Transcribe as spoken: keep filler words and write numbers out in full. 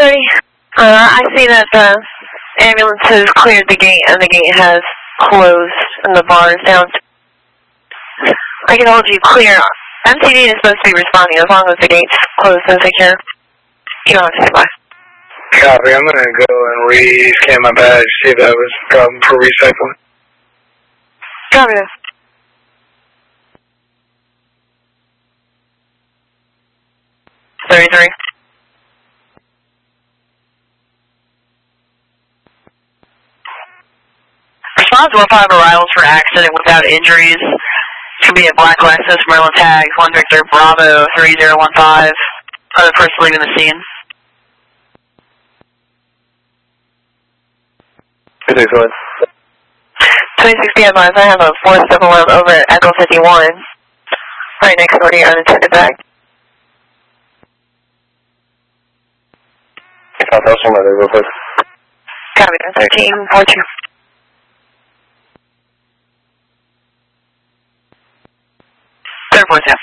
thirty. Uh, I see that the ambulance has cleared the gate and the gate has closed and the bar is down. I can hold you clear. M T V is supposed to be responding as long as the gate's closed and secure. You don't have to say bye. Copy. I'm going to go and re-scan my badge, see if that was a problem for recycling. Copy this. thirty-three. Response one five arrivals for accident without injuries. Could be a black Lexus, Merlin tags, one Victor Bravo three zero one five. Other person leaving the scene. twenty-six P M I have a four seven one over at Echo fifty-one. Right next door to your unattended bag. Copy, thirteen four two. Third four two.